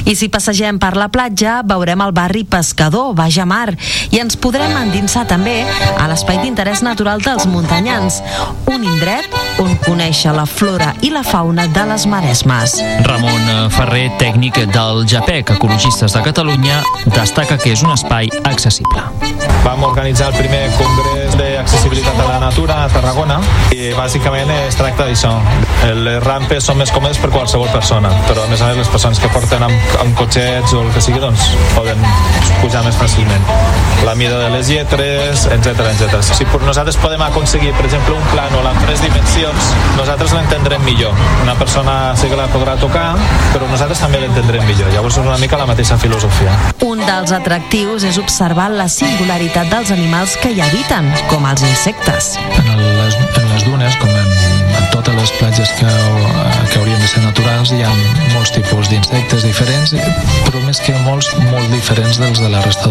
I si passegem per la platja, veurem el barri pescador, Baix a Mar, i ens podrem endinsar també a l'espai d'interès natural dels muntanyans, un indret on conèixer la flora i la fauna de les Maresmes. Ramon Ferrer, tècnic del JAPEC, Ecologistes de Catalunya, destaca que és un espai accessible. Vam organitzar el primer congrés d'accessibilitat a la natura a Tarragona i bàsicament es tracta d'això. Les rampes són més còmodes per qualsevol persona, però a més les persones que porten amb cotxets o el que sigui, doncs poden pujar més fàcilment. La mida de les lletres, etc. Si nosaltres podem aconseguir, per exemple, un plànol amb 3 dimensions, nosaltres l'entendrem millor. Una persona sí que la podrà tocar, però nosaltres també l'entendrem millor. Llavors és una mica la mateixa filosofia. Un dels atractius és observar la singularitat dels animals que hi habiten, com els insectes. En les dunes, com en totes les platges que haurien de ser naturals, hi ha molts tipus d'insectes diferents, però més que molts, molt diferents dels de la resta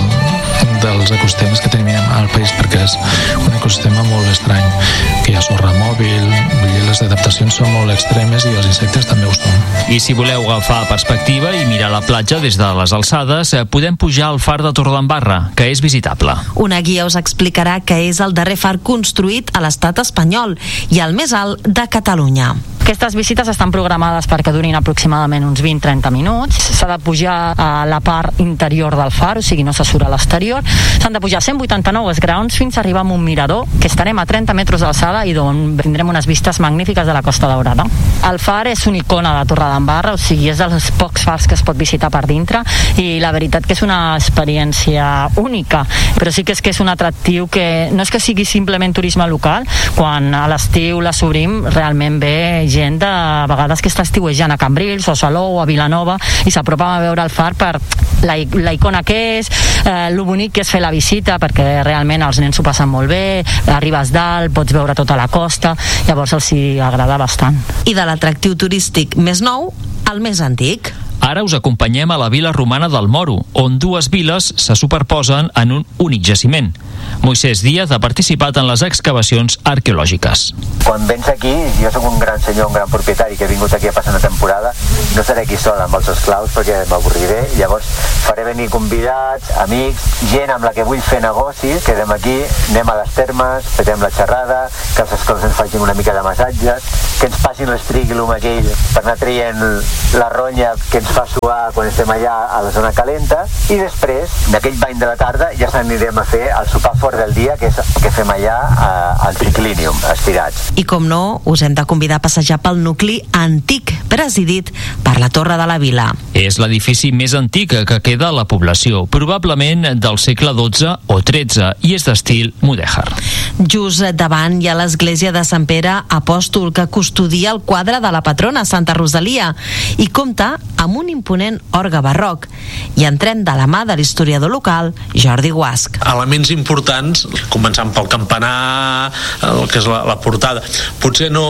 dels ecosistemes que tenim al país, perquè és un ecosistema molt estrany, que hi ha sorra mòbil, les adaptacions són molt extremes i els insectes també ho són. I si voleu agafar perspectiva i mirar la platja des de les alçades, podem pujar al far de Torredembarra, que és visitable. Una guia us explicarà que és el darrer far construït a l'estat espanyol i el més alt de Catalunya. Aquestes visites estan programades perquè durin aproximadament uns 20-30 minuts. S'ha de pujar a la part interior del far, o sigui, no se surt a l'exterior. S'han de pujar 189 esgraons fins a arribar a un mirador, que estarem a 30 metres d'alçada i d'on tindrem unes vistes magnífiques de la Costa Daurada. El far és una icona de Torredembarra, o sigui, és dels pocs fars que es pot visitar per dintre i la veritat que és una experiència única, però sí que és un atractiu que no és que sigui simplement turisme local, quan a l'estiu les obrim realment ve gent de vegades que està estiuejant a Cambrils o a Salou o a Vilanova i s'apropen a veure el far per la icona que és, lo bonic que és fer la visita, perquè realment els nens s'ho passen molt bé, arribes dalt, pots veure tota la costa, llavors els hi agrada bastant. I de l'atractiu turístic més nou al més antic. Ara us acompanyem a la vila romana del Moro, on dues viles se superposen en un únic jaciment. Moisès Díaz ha participat en les excavacions arqueològiques. Quan vens aquí, jo sóc un gran senyor, un gran propietari que he vingut aquí a passar una temporada, no seré aquí sol amb els esclaus perquè m'avorriré, llavors faré venir convidats, amics, gent amb la que vull fer negocis, quedem aquí, anem a les termes, petem la xerrada, que els esclaus ens facin una mica de massatges, que ens passin l'estrigilum aquell per anar traient la ronya que ens fa suar quan estem allà a la zona calenta, i després d'aquell bany de la tarda ja s'anirem a fer el sopar fort del dia que fem allà al Triclinium, estirats. I com no, us hem de convidar a passejar pel nucli antic, presidit per la Torre de la Vila. És l'edifici més antic que queda a la població, probablement del segle XII o XIII, i és d'estil mudèjar. Just davant hi ha l'església de Sant Pere Apòstol, que custodia el quadre de la patrona Santa Rosalia i compta amb un imponent orgue barroc. I entrem de la mà de l'historiador local, Jordi Guasch. Elements importants, començant pel campanar, el que és la portada. Potser no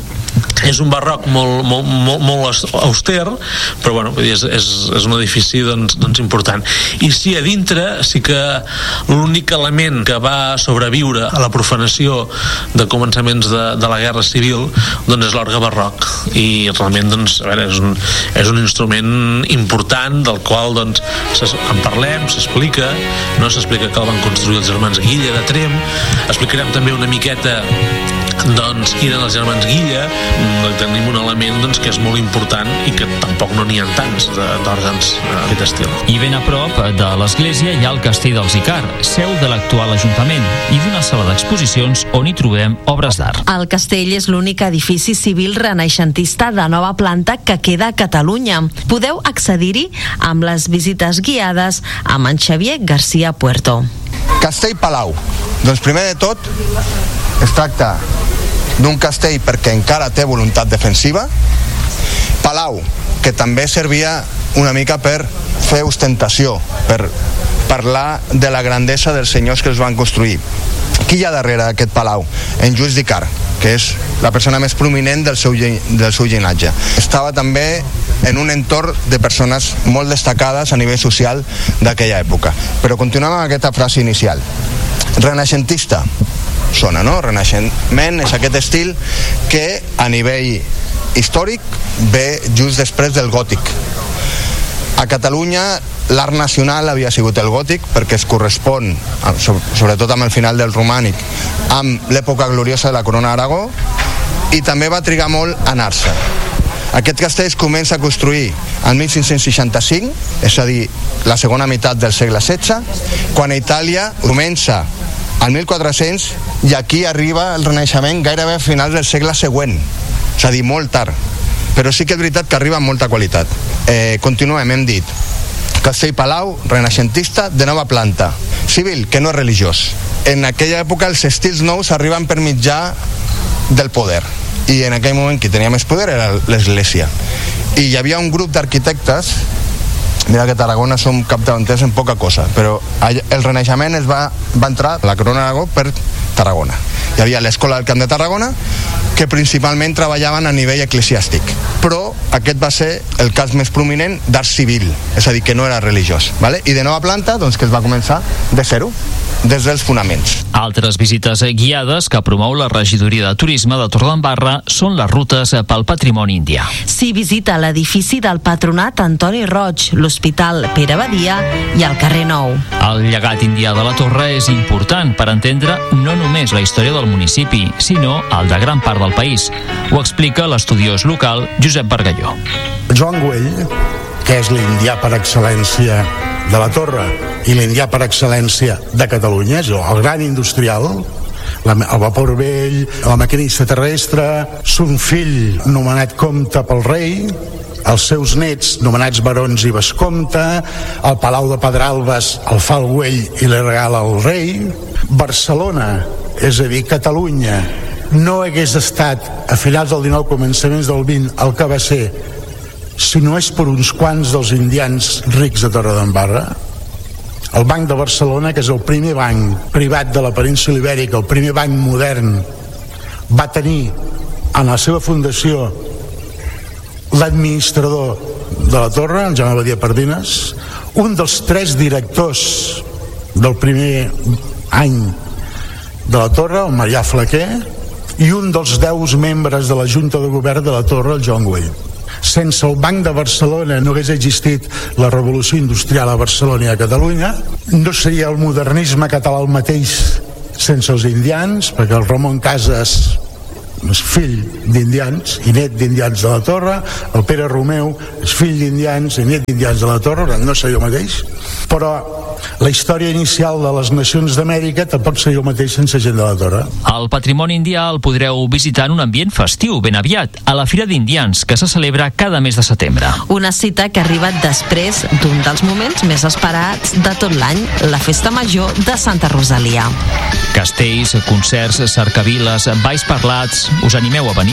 és un barroc molt auster, però bueno, és un edifici doncs important. I sí, a dintre sí que l'únic element que va sobreviure a la profanació de començaments de la Guerra Civil doncs és l'orgue barroc, i realment doncs, a veure, és un instrument important del qual doncs en parlem, s'explica, no? S'explica que el van construir els germans Guilla de Tremp, explicarem també una miqueta doncs qui eren els germans Guilla. Tenim un element doncs que és molt important i que tampoc no n'hi ha tants d'òrgans d'aquest estil. I ben a prop de l'església hi ha el castell dels Icar, seu de l'actual ajuntament, i d'una sala d'exposicions on hi trobem obres d'art. El castell és l'únic edifici civil renaixentista de nova planta que queda a Catalunya. Podeu accedir-hi amb les visites guiades amb en Xavier García Puerto. Castell Palau. Doncs primer de tot es tracta d'un castell perquè encara té voluntat defensiva. Palau, que també servia una mica per fer ostentació, per parlar de la grandesa dels senyors que els van construir. Qui hi ha darrere d'aquest palau? En Lluís d'Icar, que és la persona més prominent del seu llinatge. Estava també en un entorn de persones molt destacades a nivell social d'aquella època. Però continuem amb aquesta frase inicial. Renaixentista, sona, no? Renaixement és aquest estil que a nivell històric ve just després del gòtic. A Catalunya l'art nacional havia sigut el gòtic, perquè es correspon, sobretot amb el final del romànic, amb l'època gloriosa de la Corona d'Aragó, i també va trigar molt a anar-se. Aquest castell es comença a construir en 1565, és a dir, la segona meitat del segle XVI, quan a Itàlia comença al 1400 i aquí arriba el Renaixement gairebé a finals del segle següent, és a dir, molt tard. Però sí que és veritat que arriba amb molta qualitat. Continuem, hem dit castell-palau, renaixentista, de nova planta, civil, que no és religiós. En aquella època els estils nous arriben per mitjà del poder, i en aquell moment qui tenia més poder era l'Església. I hi havia un grup d'arquitectes, mira que a Tarragona som capdavanters en poca cosa, però el Renaixement va entrar a la Corona d'Aragó per Tarragona. Hi havia l'Escola del Camp de Tarragona, que principalment treballaven a nivell eclesiàstic, però aquest va ser el cas més prominent d'art civil, és a dir, que no era religiós, ¿vale? I de nova planta, doncs, que es va començar de zero, des dels fonaments. Altres visites guiades que promou la regidoria de turisme de Torredembarra són les rutes pel patrimoni indià. S'hi visita l'edifici del Patronat Antoni Roig, l'Hospital Pere Badia i el carrer Nou. El llegat indià de la Torre és important per entendre no només la història del municipi, sinó el de gran part del país. Ho explica l'estudiós local Josep Bargalló. Joan Güell, que és l'indià per excel·lència de la Torre i l'indià per excel·lència de Catalunya, és el gran industrial, el vapor vell, la maquinista terrestre, son fill nomenat comte pel rei, els seus nets nomenats barons i vescomte, el Palau de Pedralbes el fa el Güell i li regala el rei. Barcelona, és a dir, Catalunya, no hagués estat a finals del 19, començaments del 20, el que va ser, si no és per uns quants dels indians rics de Torredembarra. El Banc de Barcelona, que és el primer banc privat de la península Ibèrica, el primer banc modern, va tenir en la seva fundació l'administrador de la Torre, en Jaume Badia Pardines, un dels 3 directors del primer any de la Torre, el Marià Flaquer, i un dels 10 membres de la Junta de Govern de la Torre, el Joan Güell. Sense el Banc de Barcelona no hagués existit la revolució industrial a Barcelona i a Catalunya, no seria el modernisme català el mateix sense els indians, perquè el Ramon Casas és fill d'indians i net d'indians de la Torre, el Pere Romeu és fill d'indians i net d'indians de la Torre, no seria el mateix, però la història inicial de les nacions d'Amèrica tampoc seria el mateix sense gent de la Torre. El patrimoni indià el podreu visitar en un ambient festiu ben aviat, a la Fira d'Indians, que se celebra cada mes de setembre. Una cita que ha arribat després d'un dels moments més esperats de tot l'any, la Festa Major de Santa Rosalia. Castells, concerts, cercaviles, balls parlats... Us animeu a venir?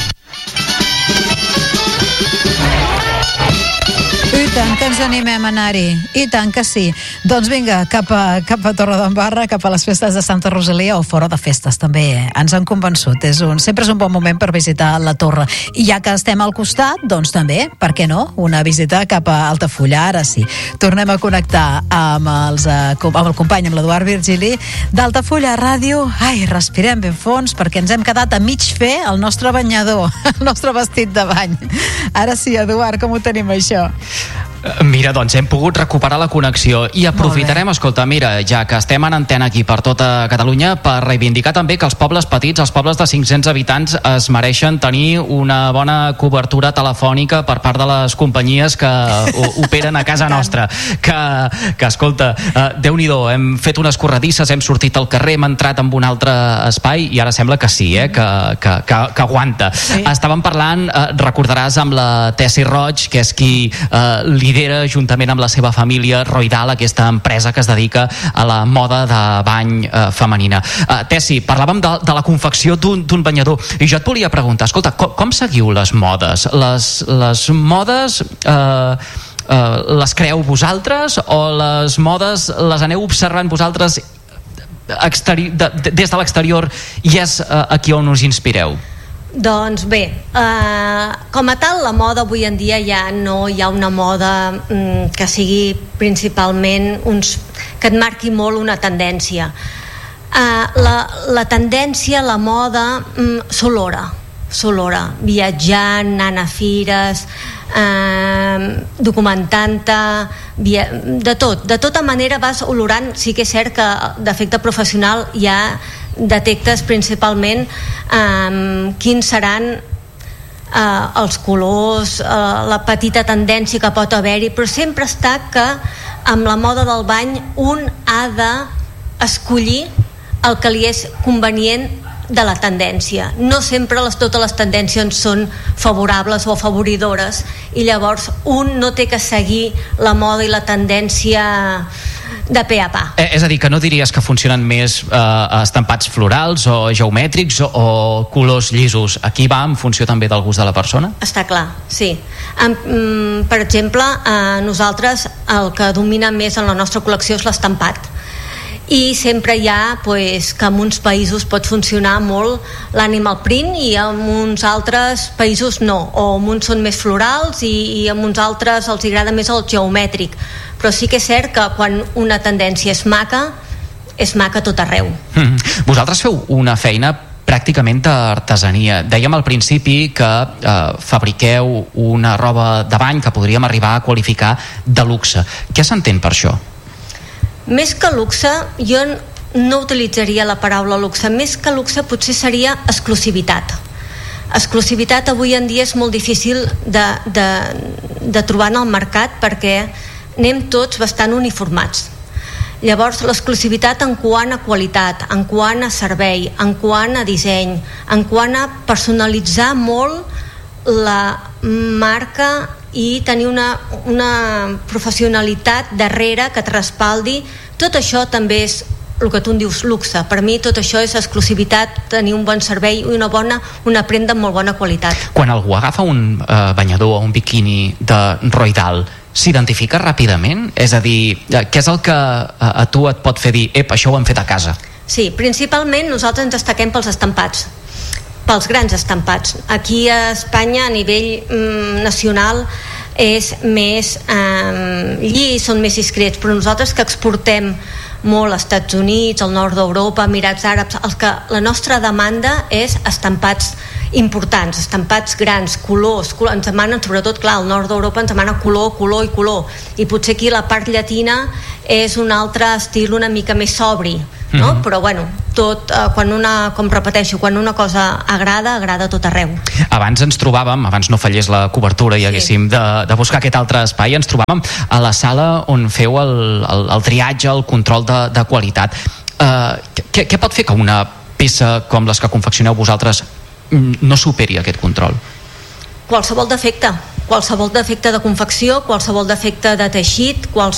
I tant que ens animem a anar-hi, i tant que sí. Doncs vinga, cap a Torredembarra, cap a les festes de Santa Rosalia, o fora de festes també, ens han convençut. Sempre és un bon moment per visitar la Torre. I ja que estem al costat, doncs també, per què no, una visita cap a Altafulla. Ara sí, tornem a connectar amb el company, amb l'Eduard Virgili d'Altafulla Ràdio. Ai, respirem ben fons, perquè ens hem quedat a mig fer el nostre banyador, el nostre vestit de bany. Ara sí, Eduard, com ho tenim això? Mira, doncs hem pogut recuperar la connexió i aprofitarem, escolta, mira, ja que estem en antena aquí per tota Catalunya, per reivindicar també que els pobles petits, els pobles de 500 habitants, es mereixen tenir una bona cobertura telefònica per part de les companyies que operen a casa nostra. Que escolta, Déu-n'hi-do, hem fet unes corredisses, hem sortit al carrer, hem entrat en un altre espai i ara sembla que sí, que aguanta. Sí. Estàvem parlant, recordaràs, amb la Tessi Roig, que és qui lidera juntament amb la seva família Roidal, aquesta empresa que es dedica a la moda de bany femenina. Tessi, parlàvem de la confecció d'un banyador i jo et volia preguntar, escolta, com seguiu les modes? Les modes les creeu vosaltres o les modes les aneu observant vosaltres des de l'exterior i és aquí on us inspireu? Doncs bé, com a tal, la moda avui en dia ja no hi ha una moda que sigui principalment que et marqui molt una tendència. La tendència, la moda, s'olora. s'olora, viatjant, anant a fires, documentant-te, de tot. De tota manera vas olorant. Sí que és cert que d'efecte professional ja detectes principalment quins seran els colors, la petita tendència que pot haver-hi, però sempre està que amb la moda del bany un ha d'escollir el que li és convenient de la tendència. No sempre totes les tendències són favorables o afavoridores, i llavors un no té que seguir la moda i la tendència de pe a pa. És a dir, que no diries que funcionen més estampats florals o geomètrics o colors llisos. Aquí va en funció també del gust de la persona? Està clar, sí. Per exemple, nosaltres el que domina més en la nostra col·lecció és l'estampat, i sempre hi ha que en uns països pot funcionar molt l'animal print i en uns altres països no, o en uns són més florals i en uns altres els agrada més el geomètric, però sí que és cert que quan una tendència és maca tot arreu. Vosaltres feu una feina pràcticament d'artesania. Dèiem al principi que fabriqueu una roba de bany que podríem arribar a qualificar de luxe. Què s'entén per això? Més que luxe, jo no utilitzaria la paraula luxe. Més que luxe potser seria exclusivitat. Exclusivitat avui en dia és molt difícil de trobar en el mercat perquè anem tots bastant uniformats. Llavors l'exclusivitat en quant a qualitat, en quant a servei, en quant a disseny, en quant a personalitzar molt la marca i tenir una professionalitat darrere que et respaldi, tot això també és el que tu en dius luxe. Per mi tot això és exclusivitat, tenir un bon servei i una prenda amb molt bona qualitat. Quan algú agafa un banyador o un biquini de Roy Dahl, s'identifica ràpidament? És a dir, què és el que a tu et pot fer dir això ho hem fet a casa? Sí, principalment nosaltres ens destaquem pels estampats, pels grans estampats. Aquí a Espanya a nivell nacional és més llis, són més discrets, però nosaltres que exportem molt als Estats Units, al nord d'Europa, Emirats Àrabs, la nostra demanda és estampats importants, estampats grans, colors, ens demanen, sobretot, clar, al nord d'Europa ens demana color, color i color, i potser aquí la part llatina és un altre estil una mica més sobri, no? Però bueno, tot, com repeteixo, quan una cosa agrada tot arreu. Abans ens trobàvem, abans no fallés la cobertura i haguéssim de buscar aquest altre espai, ens trobàvem a la sala on feu el triatge, el control de qualitat. Què pot fer que una peça com les que confeccioneu vosaltres no superi aquest control? Qualsevol defecte de confecció, qualsevol defecte de teixit,